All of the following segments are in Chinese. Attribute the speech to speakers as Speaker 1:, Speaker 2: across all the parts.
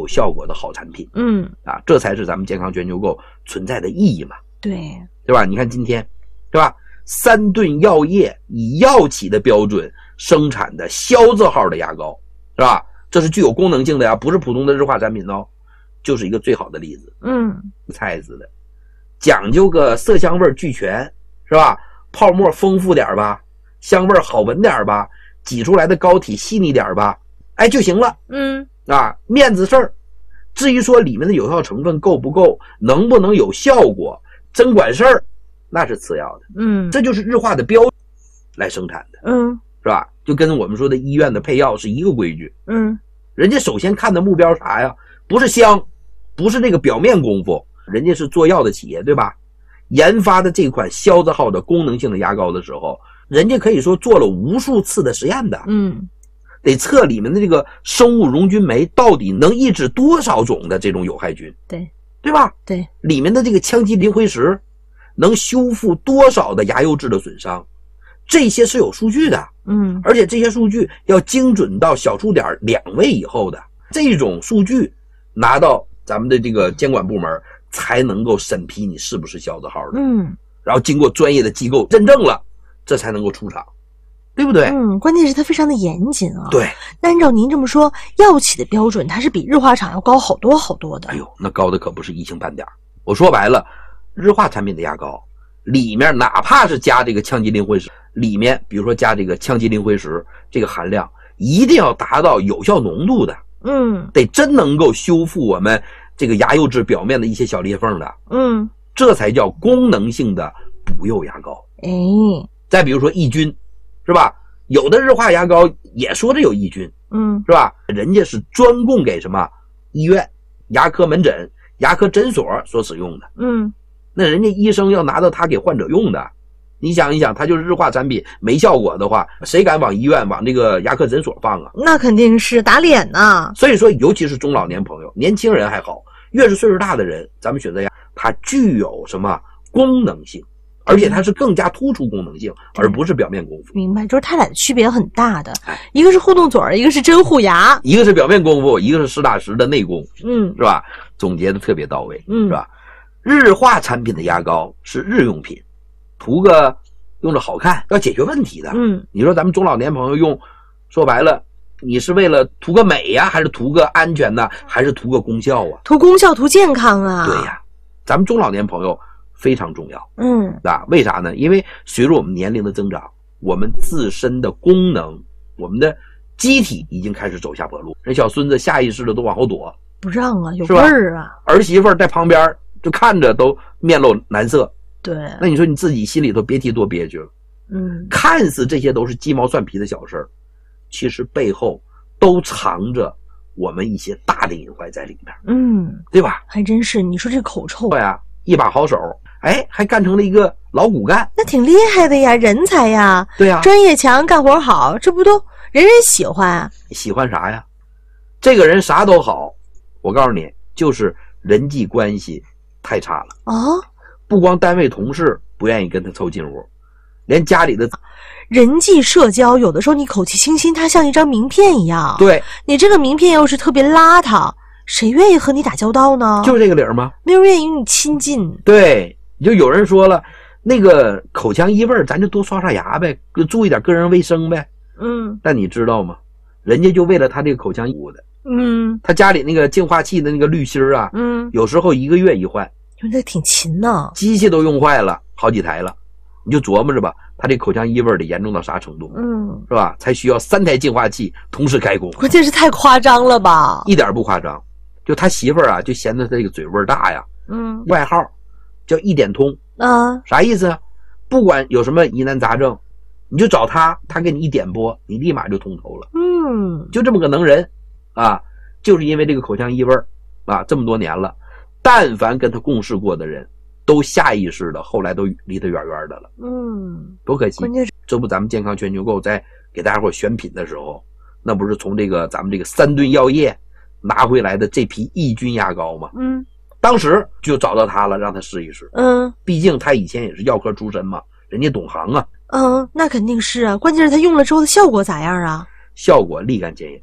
Speaker 1: 有效果的好产品。这才是咱们健康全球购存在的意义嘛。对吧？你看今天，对吧？三顿药业以药企的标准生产的肖字号的牙膏，是吧？这是具有功能性的呀，不是普通的日化产品哦，就是一个最好的例子。菜似的，讲究个色香味俱全，是吧？泡沫丰富点吧，香味好闻点吧，挤出来的膏体细腻点吧，哎就行了。面子事儿。至于说里面的有效成分够不够，能不能有效果，真管事儿，那是次要的。这就是日化的标准来生产的。是吧？就跟我们说的医院的配药是一个规矩。人家首先看的目标啥呀？不是香，不是那个表面功夫，人家是做药的企业，对吧？研发的这款肖字号的功能性的牙膏的时候，人家可以说做了无数次的实验的。得测里面的这个生物溶菌酶到底能抑制多少种的这种有害菌，对吧？里面的这个羟基磷灰石能修复多少的牙釉质的损伤，这些是有数据的。而且这些数据要精准到小数点2位以后的，这种数据拿到咱们的这个监管部门才能够审批你是不是肖字号的。然后经过专业的机构认证了，这才能够出厂。对不对？
Speaker 2: 关键是它非常的严谨啊。
Speaker 1: 对，
Speaker 2: 那按照您这么说，药企的标准它是比日化厂要高好多好多的。
Speaker 1: 哎呦，那高的可不是一星半点。我说白了，日化产品的牙膏里面哪怕是加这个羟基磷灰石，里面比如说加这个羟基磷灰石，这个含量一定要达到有效浓度的。得真能够修复我们这个牙釉质表面的一些小裂缝的。这才叫功能性的补釉牙膏。再比如说抑菌，是吧？有的日化牙膏也说着有抑菌，是吧？人家是专供给什么医院、牙科门诊、牙科诊所所使用的。那人家医生要拿到它给患者用的，你想一想，它就是日化产品没效果的话，谁敢往医院、往这个牙科诊所放啊？
Speaker 2: 那肯定是打脸呐。
Speaker 1: 所以说，尤其是中老年朋友，年轻人还好，越是岁数大的人，咱们选择牙，它具有什么功能性？而且它是更加突出功能性，而不是表面功夫。
Speaker 2: 明白，就是它俩的区别很大的，一个是互动嘴，一个是真护牙，
Speaker 1: 一个是表面功夫，一个是实打实的内功。是吧？总结的特别到位。是吧？日化产品的牙膏是日用品，图个用着好看，要解决问题的。你说咱们中老年朋友用，说白了，你是为了图个美呀，还是图个安全呢，还是图个功效啊？
Speaker 2: 图功效，图健康啊。
Speaker 1: 对呀，咱们中老年朋友非常重要。为啥呢？因为随着我们年龄的增长，我们自身的功能，我们的机体已经开始走下坡路。人小孙子下意识的都往后躲，
Speaker 2: 不让啊，有味儿啊。
Speaker 1: 儿媳妇在旁边就看着都面露难色。
Speaker 2: 对，
Speaker 1: 那你说你自己心里头别提多憋屈了。看似这些都是鸡毛蒜皮的小事儿，其实背后都藏着我们一些大的隐患在里面。对吧？
Speaker 2: 还真是，你说这口臭。
Speaker 1: 对呀，一把好手，还干成了一个老骨干，
Speaker 2: 那挺厉害的呀，人才呀。
Speaker 1: 对呀，
Speaker 2: 专业强，干活好，这不都人人喜欢啊？
Speaker 1: 喜欢啥呀？这个人啥都好，我告诉你，就是人际关系太差了。不光单位同事不愿意跟他凑近乎，连家里的
Speaker 2: 人际社交，有的时候你口气清新，它像一张名片一样。
Speaker 1: 对，
Speaker 2: 你这个名片要是特别邋遢，谁愿意和你打交道呢？
Speaker 1: 就这个理儿吗？
Speaker 2: 没有人愿意与你亲近。
Speaker 1: 对，就有人说了，那个口腔异味咱就多刷刷牙呗，就注意点个人卫生呗。但你知道吗？人家就为了他这个口腔异味的，他家里那个净化器的那个滤芯啊，有时候1个月一换，
Speaker 2: 那挺勤呢，
Speaker 1: 机器都用坏了好几台了，你就琢磨着吧，他这口腔异味得严重到啥程度，是吧？才需要3台净化器同时开工。
Speaker 2: 关键是太夸张了吧？
Speaker 1: 一点不夸张，就他媳妇儿啊，就嫌他这个嘴味大呀，外号叫一点通啥意思啊？不管有什么疑难杂症，你就找他，他给你一点拨，你立马就通透了。就这么个能人啊，就是因为这个口腔异味啊，这么多年了，但凡跟他共事过的人，都下意识的后来都离他远远的了。多可惜！这不咱们健康全球购在给大家伙选品的时候，那不是从这个咱们这个3顿药业拿回来的这批抑菌牙膏吗？当时就找到他了，让他试一试。毕竟他以前也是药科出身嘛，人家懂行啊。
Speaker 2: 那肯定是啊。关键是他用了之后的效果咋样啊？
Speaker 1: 效果立竿见影。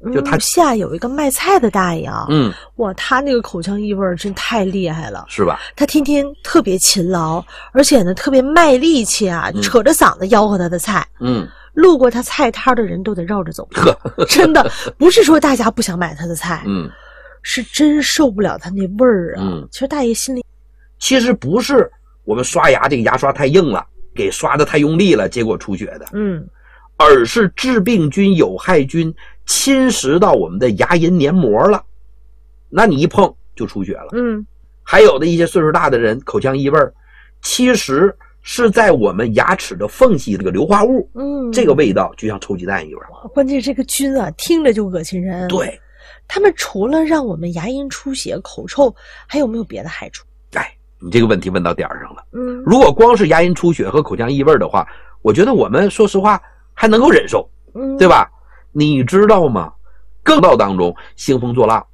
Speaker 1: 就他
Speaker 2: 下有一个卖菜的大爷啊，哇，他那个口腔异味真太厉害了，
Speaker 1: 是吧？
Speaker 2: 他天天特别勤劳，而且呢特别卖力气啊，扯着嗓子吆喝他的菜，路过他菜摊的人都得绕着走，真的不是说大家不想买他的菜，是真受不了他那味儿啊。其实大爷心里，
Speaker 1: 其实不是我们刷牙这个牙刷太硬了，给刷的太用力了，结果出血的，而是致病菌、有害菌侵蚀到我们的牙龈黏膜了，那你一碰就出血了。还有的一些岁数大的人口腔异味，其实是在我们牙齿的缝隙这个硫化物，这个味道就像臭鸡蛋一样。
Speaker 2: 关键这个菌啊，听着就恶心人。
Speaker 1: 对，
Speaker 2: 他们除了让我们牙龈出血、口臭，还有没有别的害处？
Speaker 1: 哎，你这个问题问到点儿上了。如果光是牙龈出血和口腔异味的话，我觉得我们说实话还能够忍受，对吧？你知道吗？更道当中兴风作浪，